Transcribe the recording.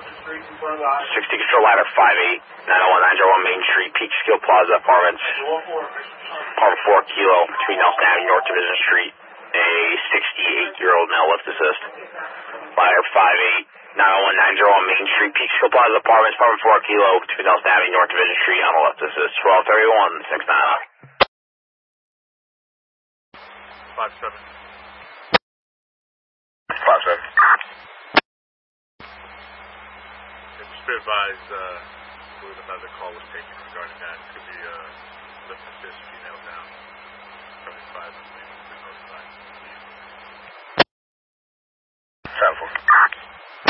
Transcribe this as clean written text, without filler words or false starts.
60 Control Ladder 58, 901 Main Street, Peekskill Plaza Apartments. Apartment 4 Kilo between Nelson Avenue, North Division Street. A 68-year-old male lift assist. Ladder 58, 901 Main Street, Peekskill Plaza Apartments. Apartment 4 Kilo between Nelson Avenue, North Division Street on a lift assist. 1231, 690. 57. 57. Just be advised, with another call was taken regarding that. It could be lift assist, female down. 75 on the north side.